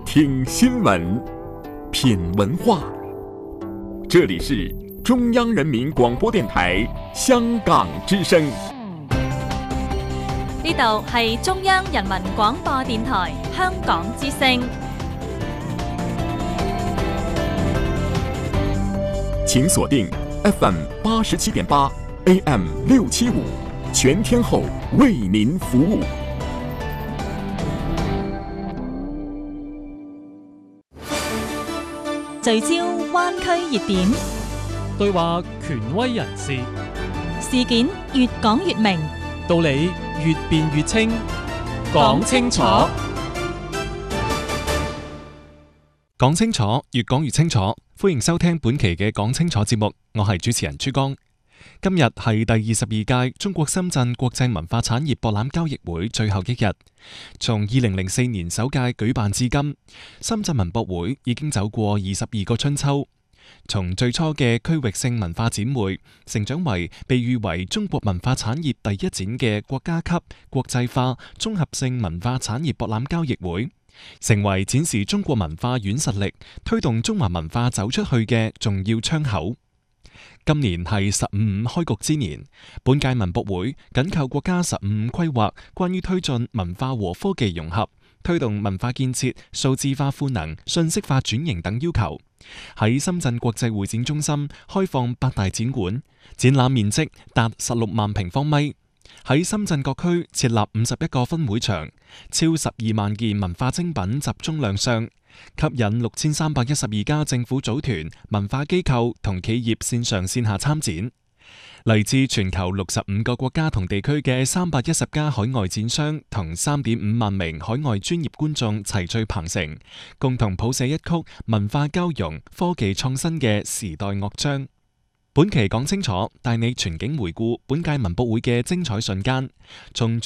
听新闻，品文化。这里是中央人民廣播電台香港之聲。 呢度係中央人民廣播電台香港之聲。 請鎖定 FM 87.8 AM 675，全天候為您服務。 聚焦灣區熱點， 對話權威人士， 事件越講越明， 道理越辯越清，講清楚，講清楚，越講越清楚。歡迎收聽本期嘅講清楚節目，我係主持人朱江。今日係第22屆中國深圳國際文化產業博覽交易會最後一日。從2004年首屆舉辦至今，深圳文博會已經走過22個春秋。從最初嘅區域性文化展會，成長為被譽為中國文化產業第一展嘅國家級國際化綜合性文化產業博覽交易會，成為展示中國文化軟實力、推動中華文化走出去嘅重要窗口。今年係15.5開局之年，本屆文博會緊扣國家15.5規劃關於推進文化和科技融合、推動文化建設數字化賦能、信息化轉型等要求，喺深圳國際會展中心開放8大展館，展覽面積達16萬平方米。喺深圳各區設立51個分會場，超12萬件文化精品集中亮相，吸引6312家政府組團、文化機構同企業線上線下參展。嚟自全球65個國家同地區嘅310家海外展商同3.5萬名海外專業觀眾齊聚鵬城，共同譜寫一曲文化交融、科技創新嘅時代樂章。本期講清楚，帶你全景回顧本屆文博會嘅精彩瞬間，從